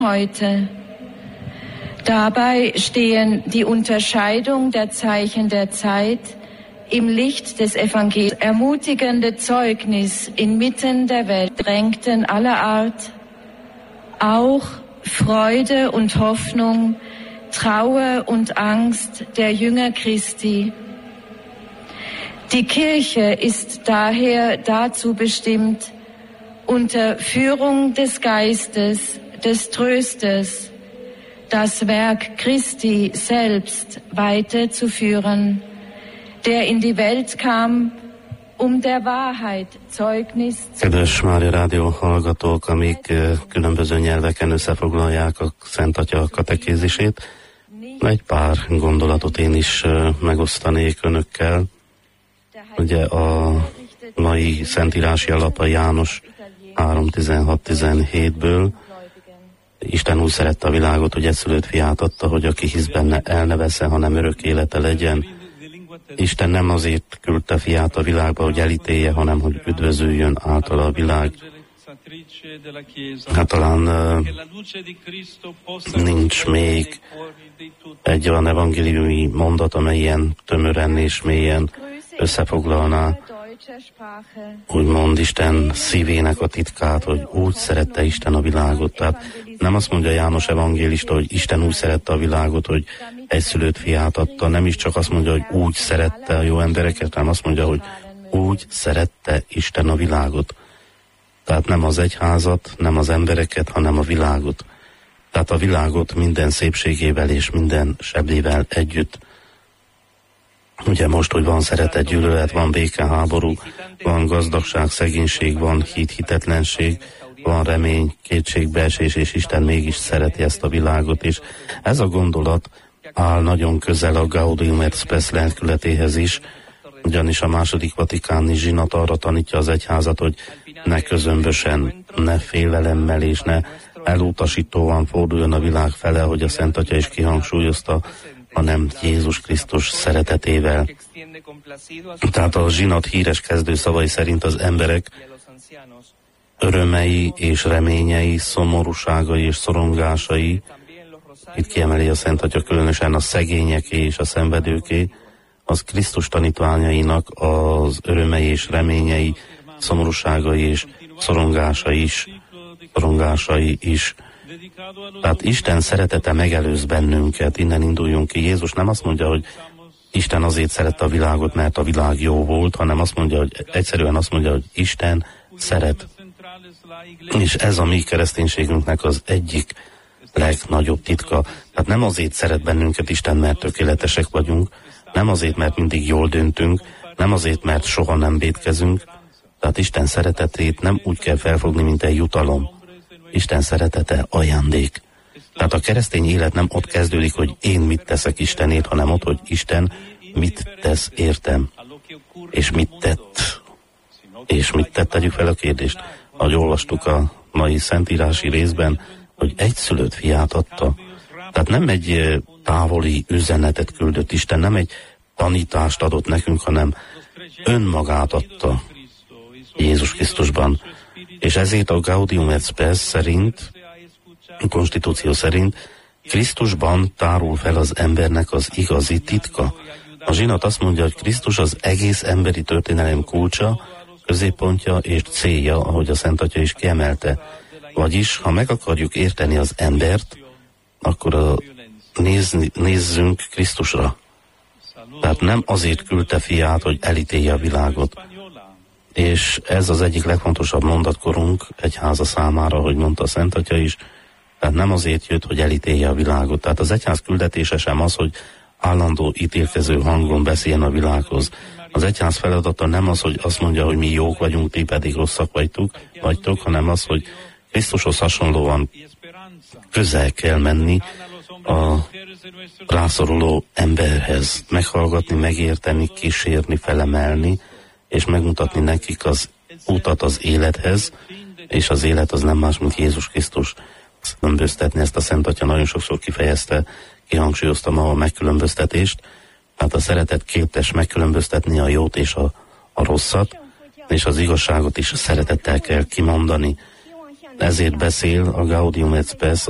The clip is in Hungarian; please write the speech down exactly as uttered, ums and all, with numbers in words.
heute. Dabei stehen die Unterscheidung der Zeichen der Zeit im Licht des Evangeliums, ermutigende Zeugnis inmitten der Welt, Drängten aller Art, auch Freude und Hoffnung, Trauer und Angst der Jünger Christi. Die Kirche ist daher dazu bestimmt, unter Führung des Geistes, des Trösters, das Werk Christi selbst weiterzuführen, der in die Welt kam, um der Wahrheit Zeugnis zu... Kedves Mária Rádió hallgatók, amíg különböző nyelveken összefoglalják a Szent Atya katekézisét, egy pár gondolatot én is megosztanék önökkel. Ugye a mai szentírási alap a János három tizenhat tizenhétből. Isten úgy szerette a világot, hogy egyszülött fiát adta, hogy aki hisz benne, el ne vesszen, hanem örök élete legyen. Isten nem azért küldte fiát a világba, hogy elítélje, hanem hogy üdvözüljön általa a világ. Hát talán uh, nincs még egy olyan evangéliumi mondat, amely ilyen tömören és mélyen összefoglalná, úgymond Isten szívének a titkát, hogy úgy szerette Isten a világot. Tehát nem azt mondja János evangélista, hogy Isten úgy szerette a világot, hogy egyszülött fiát adta, nem is csak azt mondja, hogy úgy szerette a jó embereket, hanem azt mondja, hogy úgy szerette Isten a világot. Tehát nem az egyházat, nem az embereket, hanem a világot. Tehát a világot minden szépségével és minden seblével együtt. Ugye most, hogy van szeretet, gyűlölet, van béke, háború, van gazdagság, szegénység, van hit, hitetlenség, van remény, kétségbeesés, és Isten mégis szereti ezt a világot, és ez a gondolat áll nagyon közel a Gaudium et Spes lelkületéhez is, ugyanis a második vatikáni zsinat arra tanítja az egyházat, hogy ne közömbösen, ne félelemmel és ne elutasítóan forduljon a világ fele, hogy a Szent Atya is kihangsúlyozta, hanem Jézus Krisztus szeretetével. Tehát a zsinat híres kezdő szavai szerint az emberek örömei és reményei, szomorúságai és szorongásai, itt kiemeli a Szent Atya különösen a szegényeké és a szenvedőké, az Krisztus tanítványainak az örömei és reményei, szomorúságai és szorongásai is, szorongásai is. Tehát Isten szeretete megelőz bennünket, innen induljunk ki. Jézus nem azt mondja, hogy Isten azért szerette a világot, mert a világ jó volt, hanem azt mondja, hogy egyszerűen azt mondja, hogy Isten szeret. És ez a mi kereszténységünknek az egyik legnagyobb titka. Tehát nem azért szeret bennünket Isten, mert tökéletesek vagyunk, nem azért, mert mindig jól döntünk, nem azért, mert soha nem vétkezünk. Tehát Isten szeretetét nem úgy kell felfogni, mint egy jutalom. Isten szeretete ajándék. Tehát a keresztény élet nem ott kezdődik, hogy én mit teszek Istenét, hanem ott, hogy Isten mit tesz értem. És mit tett. És mit tett, tegyük fel a kérdést. Ahogy olvastuk a mai szentírási részben, hogy egyszülött fiát adta. Tehát nem egy távoli üzenetet küldött Isten, nem egy tanítást adott nekünk, hanem önmagát adta Jézus Krisztusban. És ezért a Gaudium et Spes szerint, a konstitúció szerint Krisztusban tárul fel az embernek az igazi titka. A zsinat azt mondja, hogy Krisztus az egész emberi történelem kulcsa, középpontja és célja, ahogy a Szent Atya is kiemelte. Vagyis, ha meg akarjuk érteni az embert, akkor a, nézni, nézzünk Krisztusra. Tehát nem azért küldte fiát, hogy elítélje a világot. És ez az egyik legfontosabb mondatkorunk egyháza számára, hogy mondta a Szent Atya is, tehát nem azért jött, hogy elítélje a világot. Tehát az egyház küldetése sem az, hogy állandó ítélkező hangon beszéljen a világhoz. Az egyház feladata nem az, hogy azt mondja, hogy mi jók vagyunk, ti pedig rosszak vagytok, vagytok, hanem az, hogy Krisztushoz hasonlóan közel kell menni a rászoruló emberhez, meghallgatni, megérteni, kísérni, felemelni, és megmutatni nekik az utat az élethez, és az élet az nem más, mint Jézus Krisztus. Különböztetni, ezt a Szent Atya nagyon sokszor kifejezte, kihangsúlyoztam a megkülönböztetést, tehát a szeretet képes megkülönböztetni a jót és a, a rosszat, és az igazságot is szeretettel kell kimondani. Ezért beszél a Gaudium et Spes